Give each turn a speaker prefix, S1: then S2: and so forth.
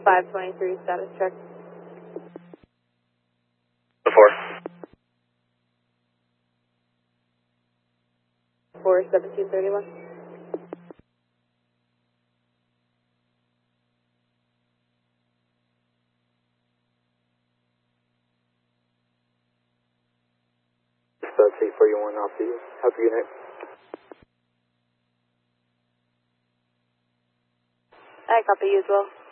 S1: 523 status check.
S2: Before.
S1: 41731.
S2: C41 off to you. Have a good night.
S1: I copy you as well.